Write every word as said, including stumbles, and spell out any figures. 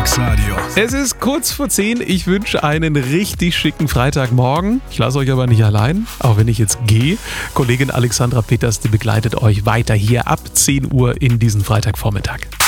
Deluxe Radio. Es ist kurz vor zehn. Ich wünsche einen richtig schicken Freitagmorgen. Ich lasse euch aber nicht allein, auch wenn ich jetzt gehe. Kollegin Alexandra Peters, die begleitet euch weiter hier ab zehn Uhr in diesen Freitagvormittag.